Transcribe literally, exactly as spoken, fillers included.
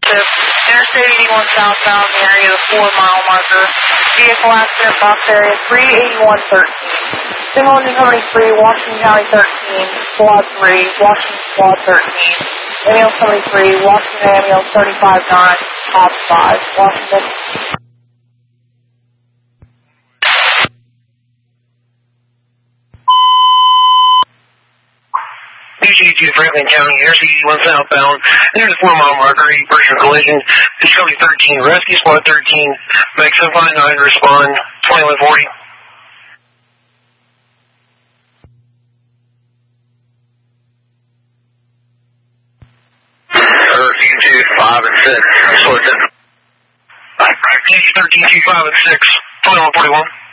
positive. Interstate eighty-one southbound, the area of the four mile marker. Vehicle accident, box area three eighty-one thirteen. Single engine company three, Washington County thirteen, squad three, Washington squad thirteen. Ambulance company three, Washington ambulance thirty-five nine, top five, Washington. U G two Franklin County, Interstate eighty-one southbound. There's a four mile marker, eight person collision. Discovery thirteen, Rescue Squad thirteen, Meg seven five nine, respond, twenty-one forty. thirteen, two, five, and six, Swords in. thirteen, two, five, and six, twenty-one forty-one.